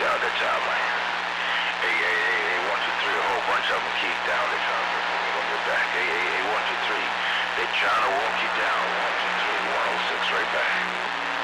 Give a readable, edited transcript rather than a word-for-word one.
down the top line. Hey, 1, 2, 3, a whole bunch of them keep down. They're trying to put me on your back. Hey, 1, 2, 3. They're trying to walk you down. 1, 2, 3, 106 right back.